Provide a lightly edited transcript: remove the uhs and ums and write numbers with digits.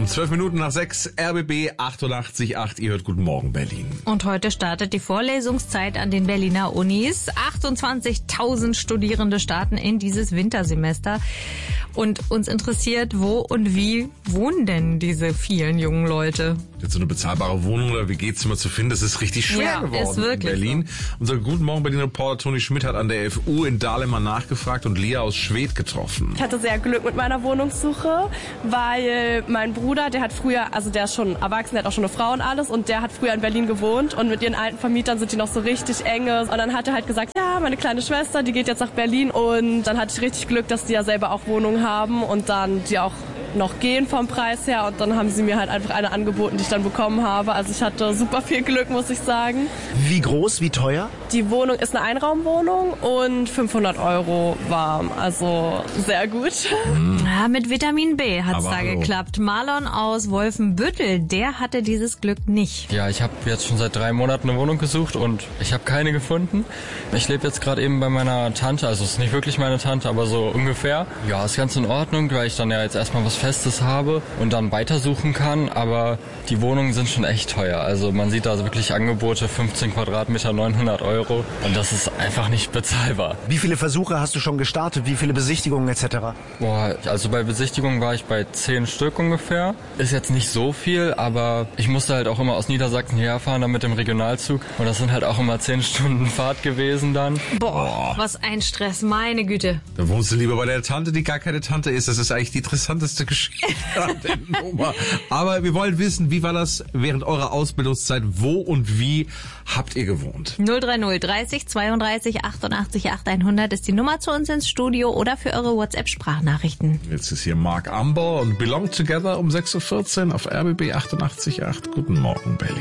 Um 12 Minuten nach 6, RBB 88.8. Ihr hört Guten Morgen Berlin. Und heute startet die Vorlesungszeit an den Berliner Unis. 28.000 Studierende starten in dieses Wintersemester. Und uns interessiert, wo und wie wohnen denn diese vielen jungen Leute? Jetzt so eine bezahlbare Wohnung oder WG-Zimmer zu finden, das ist richtig schwer geworden ist wirklich in Berlin. so. Unser Guten Morgen Berlin-Reporter Toni Schmidt hat an der FU in Dahlem mal nachgefragt und Lea aus Schwedt getroffen. Ich hatte sehr Glück mit meiner Wohnungssuche, weil mein Bruder, der hat früher, also der ist schon erwachsen, der hat auch schon eine Frau und alles und der hat früher in Berlin gewohnt und mit ihren alten Vermietern sind die noch so richtig enge. Und dann hat er halt gesagt, ja, meine kleine Schwester, die geht jetzt nach Berlin und dann hatte ich richtig Glück, dass die ja selber auch Wohnungen haben und dann die auch noch gehen vom Preis her und dann haben sie mir halt einfach eine angeboten, die ich dann bekommen habe. Also ich hatte super viel Glück, muss ich sagen. Wie groß, wie teuer? Die Wohnung ist eine Einraumwohnung und 500 € warm, also sehr gut. Ja, mit Vitamin B hat's Aber da hallo. geklappt. Marlon aus Wolfenbüttel, der hatte dieses Glück nicht. Ja, ich habe jetzt schon seit 3 Monaten eine Wohnung gesucht und ich habe keine gefunden. Ich lebe jetzt gerade eben bei meiner Tante, also es ist nicht wirklich meine Tante, aber so ungefähr. Ja, ist ganz in Ordnung, weil ich dann ja jetzt erstmal was Festes habe und dann weitersuchen kann, aber die Wohnungen sind schon echt teuer. Also man sieht da wirklich Angebote, 15 Quadratmeter, 900 € und das ist einfach nicht bezahlbar. Wie viele Versuche hast du schon gestartet? Wie viele Besichtigungen etc.? Boah, also bei Besichtigungen war ich bei 10 Stück ungefähr. Ist jetzt nicht so viel, aber ich musste halt auch immer aus Niedersachsen herfahren, dann mit dem Regionalzug. Und das sind halt auch immer 10 Stunden Fahrt gewesen dann. Boah, was ein Stress, meine Güte. Dann wohnst du lieber bei der Tante, die gar keine Tante ist. Das ist eigentlich die interessanteste Geschichte an der Nummer. Aber wir wollen wissen, wie war das während eurer Ausbildungszeit? Wo und wie habt ihr gewohnt? 030 30 32 88 8100 ist die Nummer zu uns ins Studio oder für eure WhatsApp-Sprachnachrichten. Jetzt ist hier Mark Amber und Belong Together um 6.14 Uhr auf RBB 88.8. Guten Morgen Berlin.